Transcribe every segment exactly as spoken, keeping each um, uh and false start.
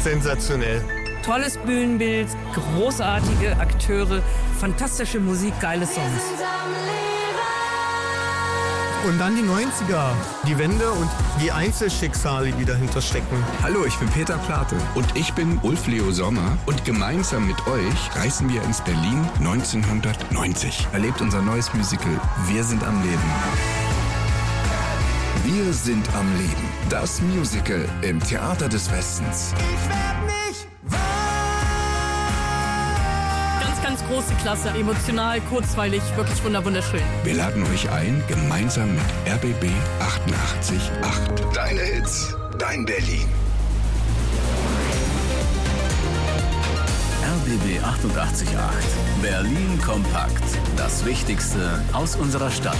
sensationell. Tolles Bühnenbild, großartige Akteure, fantastische Musik, geile Songs. Und dann die neunziger, die Wende und die Einzelschicksale, die dahinter stecken. Hallo, ich bin Peter Plate. Und ich bin Ulf Leo Sommer. Und gemeinsam mit euch reisen wir ins Berlin neunzehnhundertneunzig. Erlebt unser neues Musical Wir sind am Leben. Wir sind am Leben. Das Musical im Theater des Westens. Ich werd nicht wahr. Ganz, ganz große Klasse, emotional, kurzweilig, wirklich wunderschön. Wir laden euch ein, gemeinsam mit R B B achtundachtzig Komma acht. Deine Hits, dein Berlin. R B B achtundachtzig Komma acht. Berlin kompakt. Das Wichtigste aus unserer Stadt.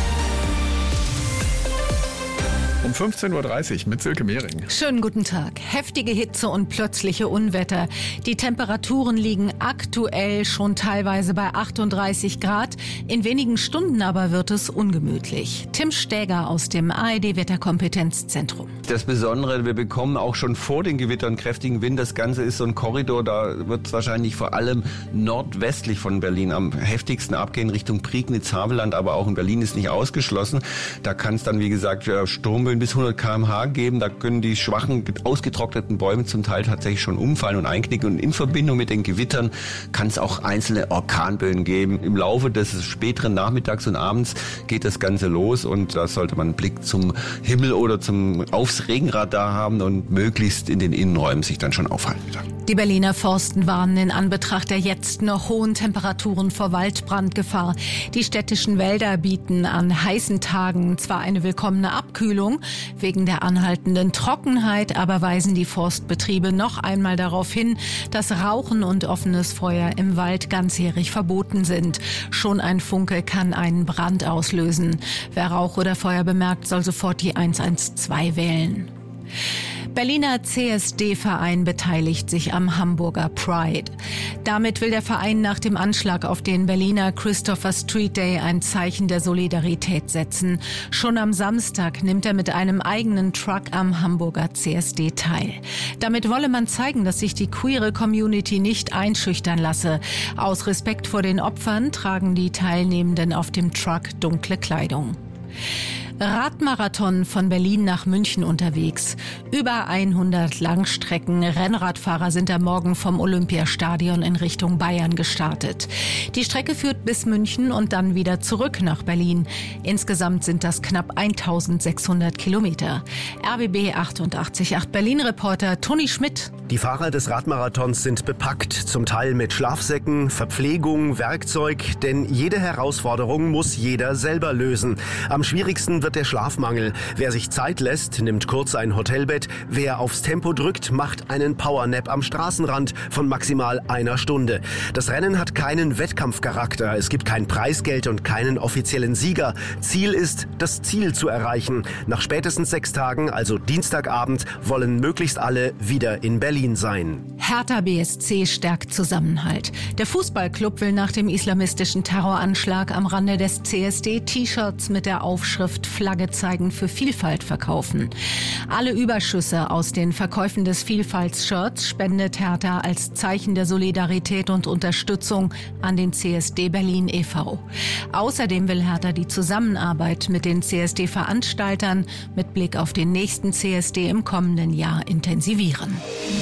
Um fünfzehn Uhr dreißig mit Silke Mehring. Schönen guten Tag. Heftige Hitze und plötzliche Unwetter. Die Temperaturen liegen aktuell schon teilweise bei achtunddreißig Grad. In wenigen Stunden aber wird es ungemütlich. Tim Stäger aus dem A R D-Wetterkompetenzzentrum. Das Besondere, wir bekommen auch schon vor den Gewittern kräftigen Wind. Das Ganze ist so ein Korridor, da wird es wahrscheinlich vor allem nordwestlich von Berlin am heftigsten abgehen, Richtung Prignitz, Havelland, aber auch in Berlin ist nicht ausgeschlossen. Da kann es dann, wie gesagt, Sturm bis hundert Kilometer pro Stunde geben. Da können die schwachen, ausgetrockneten Bäume zum Teil tatsächlich schon umfallen und einknicken. Und in Verbindung mit den Gewittern kann es auch einzelne Orkanböen geben. Im Laufe des späteren Nachmittags und Abends geht das Ganze los. Und da sollte man einen Blick zum Himmel oder zum aufs Regenradar haben und möglichst in den Innenräumen sich dann schon aufhalten wieder. Die Berliner Forsten warnen in Anbetracht der jetzt noch hohen Temperaturen vor Waldbrandgefahr. Die städtischen Wälder bieten an heißen Tagen zwar eine willkommene Abkühlung, wegen der anhaltenden Trockenheit aber weisen die Forstbetriebe noch einmal darauf hin, dass Rauchen und offenes Feuer im Wald ganzjährig verboten sind. Schon ein Funke kann einen Brand auslösen. Wer Rauch oder Feuer bemerkt, soll sofort die eins eins zwei wählen. Berliner C S D-Verein beteiligt sich am Hamburger Pride. Damit will der Verein nach dem Anschlag auf den Berliner Christopher Street Day ein Zeichen der Solidarität setzen. Schon am Samstag nimmt er mit einem eigenen Truck am Hamburger C S D teil. Damit wolle man zeigen, dass sich die queere Community nicht einschüchtern lasse. Aus Respekt vor den Opfern tragen die Teilnehmenden auf dem Truck dunkle Kleidung. Radmarathon von Berlin nach München unterwegs. Über hundert Langstrecken-Rennradfahrer sind am Morgen vom Olympiastadion in Richtung Bayern gestartet. Die Strecke führt bis München und dann wieder zurück nach Berlin. Insgesamt sind das knapp eintausendsechshundert Kilometer. R B B achtundachtzig Komma acht Berlin-Reporter Toni Schmidt. Die Fahrer des Radmarathons sind bepackt, zum Teil mit Schlafsäcken, Verpflegung, Werkzeug, denn jede Herausforderung muss jeder selber lösen. Am schwierigsten wird der Schlafmangel. Wer sich Zeit lässt, nimmt kurz ein Hotelbett. Wer aufs Tempo drückt, macht einen Powernap am Straßenrand von maximal einer Stunde. Das Rennen hat keinen Wettkampfcharakter. Es gibt kein Preisgeld und keinen offiziellen Sieger. Ziel ist, das Ziel zu erreichen. Nach spätestens sechs Tagen, also Dienstagabend, wollen möglichst alle wieder in Berlin sein. Hertha B S C stärkt Zusammenhalt. Der Fußballclub will nach dem islamistischen Terroranschlag am Rande des C S D T-Shirts mit der Aufschrift Flagge zeigen für Vielfalt verkaufen. Alle Überschüsse aus den Verkäufen des Vielfalts-Shirts spendet Hertha als Zeichen der Solidarität und Unterstützung an den C S D Berlin e V Außerdem will Hertha die Zusammenarbeit mit den C S D-Veranstaltern mit Blick auf den nächsten C S D im kommenden Jahr intensivieren.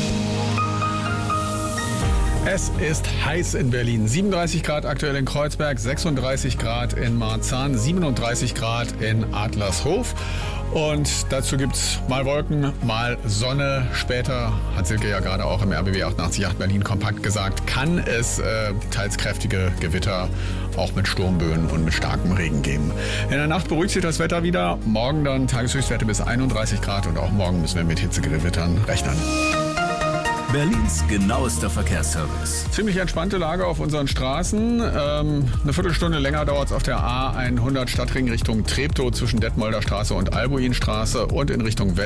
Es ist heiß in Berlin. siebenunddreißig Grad aktuell in Kreuzberg, sechsunddreißig Grad in Marzahn, siebenunddreißig Grad in Adlershof. Und dazu gibt's mal Wolken, mal Sonne. Später, hat Silke ja gerade auch im R B B achtundachtzig Komma acht Berlin kompakt gesagt, kann es äh, teils kräftige Gewitter auch mit Sturmböen und mit starkem Regen geben. In der Nacht beruhigt sich das Wetter wieder. Morgen dann Tageshöchstwerte bis einunddreißig Grad und auch morgen müssen wir mit Hitzegewittern rechnen. Berlins genauester Verkehrsservice. Ziemlich entspannte Lage auf unseren Straßen. Ähm, eine Viertelstunde länger dauert es auf der A hundert Stadtring Richtung Treptow zwischen Detmolder Straße und Albuinstraße und in Richtung Westen